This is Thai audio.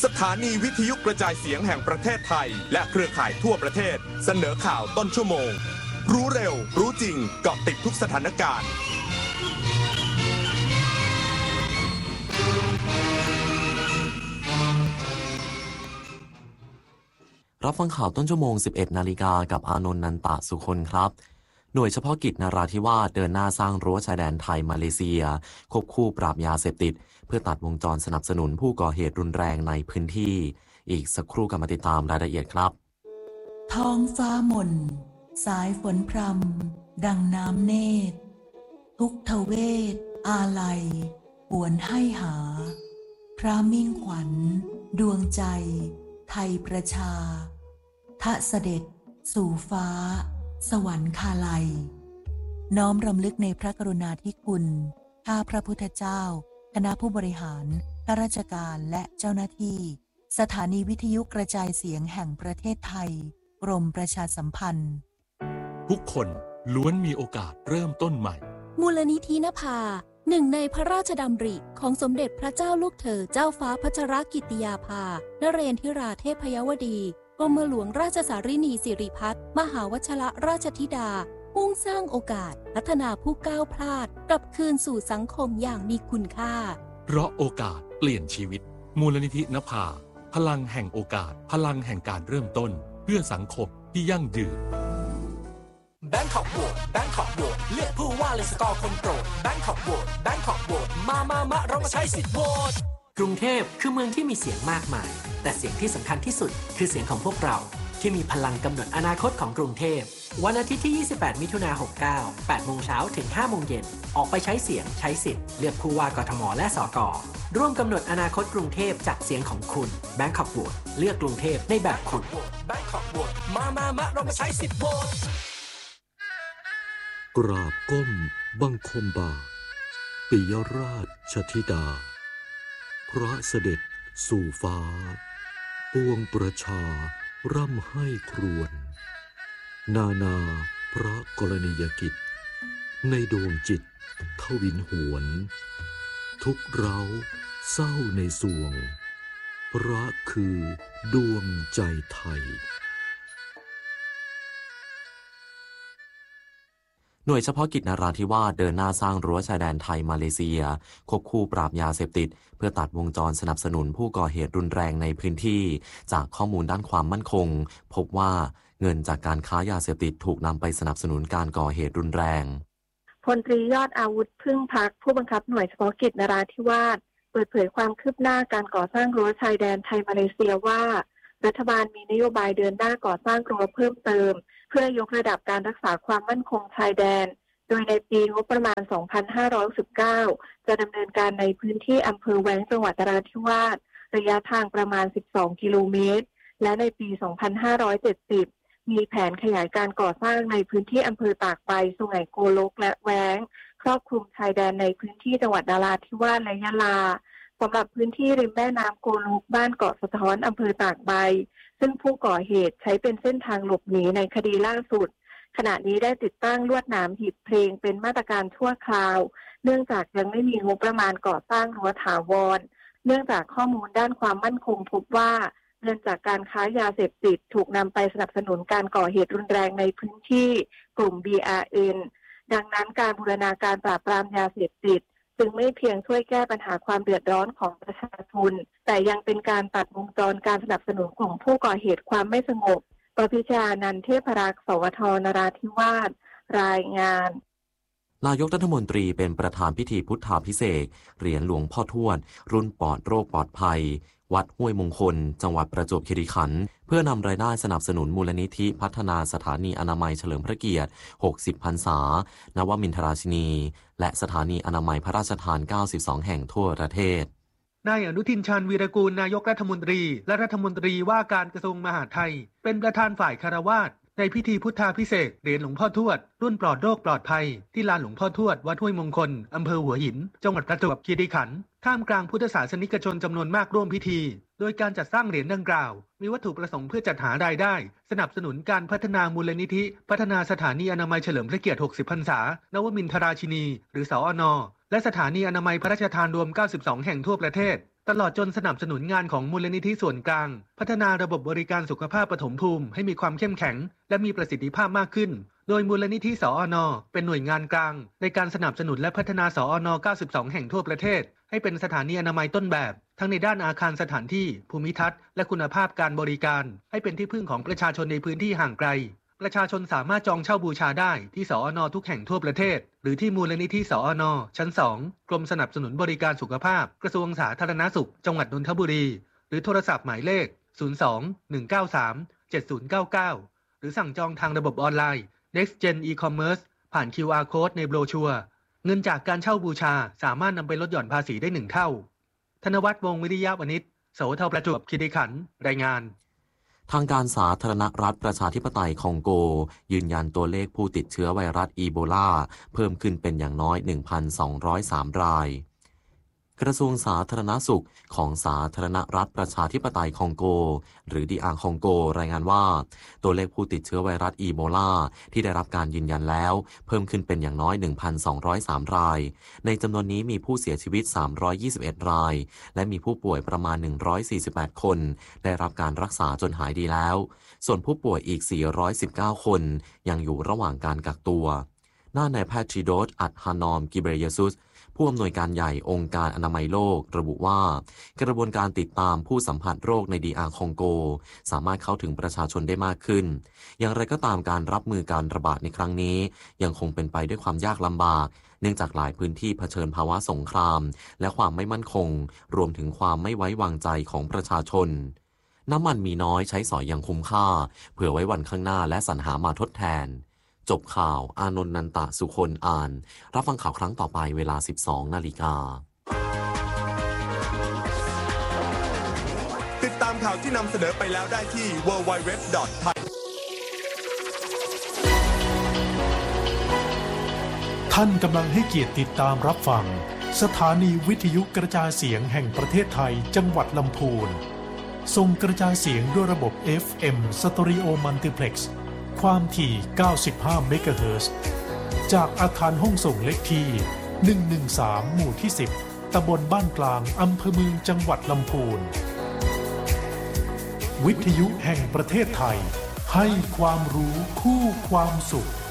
สถานีวิทยุกระจายเสียงแห่งประเทศไทยและเครือข่ายทั่วประเทศเสนอข่าวต้นชั่วโมงรู้เร็วรู้จริงเกาะติดทุกสถานการณ์รับฟังข่าวต้นชั่วโมง 11 นาฬิกากับอานนท์ นันตะสุคนครับหน่วยเฉพาะกิจนราธิวาสเดินหน้าสร้างรั้วชายแดนไทยมาเลเซียควบคู่ปราบยาเสพติดเพื่อตัดวงจรสนับสนุนผู้ก่อเหตุรุนแรงในพื้นที่อีกสักครู่กลับมาติดตามรายละเอียดครับท้องฟ้าหม่นสายฝนพรำดังน้ำเนตรทุกทเวศอาลัยหวนให้หาพระมิ่งขวัญดวงใจไทยประชาทะเสด็จสู่ฟ้าสวรรคาลัยน้อมรำลึกในพระกรุณาธิคุณข้าพระพุทธเจ้าคณะผู้บริหารข้าราชการและเจ้าหน้าที่สถานีวิทยุกระจายเสียงแห่งประเทศไทยกรมประชาสัมพันธ์ทุกคนล้วนมีโอกาสเริ่มต้นใหม่มูลนิธินภาหนึ่งในพระราชดำริของสมเด็จพระเจ้าลูกเธอเจ้าฟ้าพัชรกิติยาภานเรนทิราเทพยวดีกรมหลวงราชสารินีสิริพัฒน์มหาวชิรราชธิดามุ่งสร้างโอกาสพัฒนาผู้ก้าวพลาดกลับคืนสู่สังคมอย่างมีคุณค่าเพราะโอกาสเปลี่ยนชีวิตมูลนิธินภาพลังแห่งโอกาสพลังแห่งการเริ่มต้นเพื่อสังคมที่ยั่งยืน Bangkok Vote Bangkok Vote เลือกผู้ว่าเลยสกอร์คนโปรด Bangkok Vote Bangkok Vote มาเรามาใช้สิทธิ์โหวตกรุงเทพคือเมืองที่มีเสียงมากมายแต่เสียงที่สำคัญที่สุดคือเสียงของพวกเราที่มีพลังกำหนดอนาคตของกรุงเทพวันอาทิตย์ที่ 28 มิถุนายน 69 8 โมงเช้าถึง 5 โมงเย็นออกไปใช้เสียงใช้สิทธิ์เลือกผู้ว่ากทมและสกร่วมกำหนดอนาคตกรุงเทพจากเสียงของคุณ Bangkok Vote เลือกกรุงเทพในแบบคุณ Bangkok Vote มาเรามาใช้สิทธิ์โหวตกราบก้มบังคมบาทปิยราชธิดาพระเสด็จสู่ฟ้าปวงประชาร่ำให้ครวญนาพระกรณียกิจในดวงจิตทวินหวนทุกเร้าเศร้าในสวงพระคือดวงใจไทยหน่วยเฉพาะกิจนราธิวาสเดินหน้าสร้างรั้วชายแดนไทยมาเลเซียควบคู่ปราบยาเสพติดเพื่อตัดวงจรสนับสนุนผู้ก่อเหตุรุนแรงในพื้นที่จากข้อมูลด้านความมั่นคงพบว่าเงินจากการค้ายาเสพติดถูกนำไปสนับสนุนการก่อเหตุรุนแรงพลตรียอดอาวุธพึ่งพักผู้บังคับหน่วยเฉพาะกิจนราธิวาสเปิดเผยความคืบหน้าการก่อสร้างรั้วชายแดนไทยมาเลเซียว่ารัฐบาลมีนโยบายเดินหน้าก่อสร้างรั้วเพิ่มเติมเพื่อยกระดับการรักษาความมั่นคงชายแดนโดยในปีงบประมาณ 2519 จะดำเนินการในพื้นที่อำเภอแว้งจังหวัดนราธิวาสระยะทางประมาณ 12 กิโลเมตรและในปี 2570 มีแผนขยายการก่อสร้างในพื้นที่อำเภอตากใบสุไหงโกลกและแว้งครอบคลุมชายแดนในพื้นที่จังหวัดนราธิวาสและยะลาสำหรับพื้นที่ริมแม่น้ำโกลกบ้านเกาะสะท้อนอำเภอตากใบซึ่งผู้ก่อเหตุใช้เป็นเส้นทางหลบหนีในคดีล่าสุดขณะนี้ได้ติดตั้งลวดหนามหีบเพลงเป็นมาตรการชั่วคราวเนื่องจากยังไม่มีงบประมาณก่อสร้างรั้วถาวรเนื่องจากข้อมูลด้านความมั่นคงพบว่าเงินจากการค้ายาเสพติดถูกนำไปสนับสนุนการก่อเหตุรุนแรงในพื้นที่กลุ่ม BRN ดังนั้นการบูรณาการปราบปรามยาเสพติดจึงไม่เพียงช่วยแก้ปัญหาความเดือดร้อนของประชาชนแต่ยังเป็นการตัดวงจรการสนับสนุนของผู้ก่อเหตุความไม่สงบปพิชานันท์เทพรักษ์สวทนราธิวาสรายงานนายกรัฐมนตรีเป็นประธานพิธีพุทธาภิเษกเหรียญหลวงพ่อทวดรุ่นปลอดโรคปลอดภัยวัดห้วยมงคลจังหวัดประจวบคีรีขันธ์เพื่อนำรายได้สนับสนุนมูลนิธิพัฒนาสถานีอนามัยเฉลิมพระเกียรติ60 พรรษานวมินทราชินีและสถานีอนามัยพระราชทาน92แห่งทั่วประเทศนายอนุทินชาญวีรกูลนายกรัฐมนตรีและรัฐมนตรีว่าการกระทรวงมหาดไทยเป็นประธานฝ่ายคฤหัสถ์ในพิธีพุทธาภิเษกเหรียญหลวงพ่อทวดรุ่นปลอดโรคปลอดภัยที่ลานหลวงพ่อทวดวัดห้วยมงคลอำเภอหัวหินจังหวัดประจวบคีรีขันธ์ท่ามกลางพุทธศาสนิกชนจำนวนมากร่วมพิธีโดยการจัดสร้างเหรียญดังกล่าวมีวัตถุประสงค์เพื่อจัดหารายได้สนับสนุนการพัฒนามูลนิธิพัฒนาสถานีอนามัยเฉลิมพระเกียรติ60 พรรษานวมินทราชินีหรือสอนและสถานีอนามัยพระราชทานรวม92แห่งทั่วประเทศตลอดจนสนับสนุนงานของมูลนิธิส่วนกลางพัฒนาระบบบริการสุขภาพปฐมภูมิให้มีความเข้มแข็งและมีประสิทธิภาพมากขึ้นโดยมูลนิธิสอน.เป็นหน่วยงานกลางในการสนับสนุนและพัฒนาสอน. 92 แห่งทั่วประเทศให้เป็นสถานีอนามัยต้นแบบทั้งในด้านอาคารสถานที่ภูมิทัศน์และคุณภาพการบริการให้เป็นที่พึ่งของประชาชนในพื้นที่ห่างไกลประชาชนสามารถจองเช่าบูชาได้ที่สอน.ทุกแห่งทั่วประเทศหรือที่มูลนิธิสอน.ชั้น 2 กรมสนับสนุนบริการสุขภาพกระทรวงสาธารณสุขจังหวัดนนทบุรีหรือโทรศัพท์หมายเลข 02-193-7099 หรือสั่งจองทางระบบออนไลน์ Next Gen E-commerce ผ่าน QR Code ในโบรชัวร์เงินจากการเช่าบูชาสามารถนำไปลดหย่อนภาษีได้1เท่าธนวัฒน์ วงศ์วิริยะวณิช โสเทาประจวบคีรีขันธ์รายงานทางการสาธารณรัฐประชาธิปไตยคองโกยืนยันตัวเลขผู้ติดเชื้อไวรัสอีโบลาเพิ่มขึ้นเป็นอย่างน้อย 1,203 รายกระทรวงสาธารณสุขของสาธารณรัฐประชาธิปไตยคองโกหรือDRคองโกรายงานว่าตัวเลขผู้ติดเชื้อไวรัสอีโบลาที่ได้รับการยืนยันแล้วเพิ่มขึ้นเป็นอย่างน้อย 1,203 รายในจำนวนนี้มีผู้เสียชีวิต321รายและมีผู้ป่วยประมาณ148คนได้รับการรักษาจนหายดีแล้วส่วนผู้ป่วยอีก419คนยังอยู่ระหว่างการกักตัวด้านนายแพทย์ทริโดส อัดฮานอม กิเบรเยซุสผู้อำนวยการใหญ่องค์การอนามัยโลกระบุว่ากระบวนการติดตามผู้สัมผัสโรคในDRคองโกสามารถเข้าถึงประชาชนได้มากขึ้นอย่างไรก็ตามการรับมือการระบาดในครั้งนี้ยังคงเป็นไปด้วยความยากลำบากเนื่องจากหลายพื้นที่เผชิญภาวะสงครามและความไม่มั่นคงรวมถึงความไม่ไว้วางใจของประชาชนน้ำมันมีน้อยใช้สอยอย่างคุ้มค่าเผื่อไว้วันข้างหน้าและสรรหามาทดแทนจบข่าวอานนท์ นันตะสุคนอ่านรับฟังข่าวครั้งต่อไปเวลา 12 นาฬิกาติดตามข่าวที่นำเสนอไปแล้วได้ที่ www.thai ท่านกำลังให้เกียรติติดตามรับฟังสถานีวิทยุกระจายเสียงแห่งประเทศไทยจังหวัดลำพูนส่งกระจายเสียงด้วยระบบ FM Stereo Multiplexความถี่ 95 เมกะเฮิรตซ์จากอาคารห้องส่งเลขที่ 113 หมู่ที่ 10 ตำบลบ้านกลาง อำเภอเมืองจังหวัดลำพูนวิทยุแห่งประเทศไทยให้ความรู้คู่ความสุข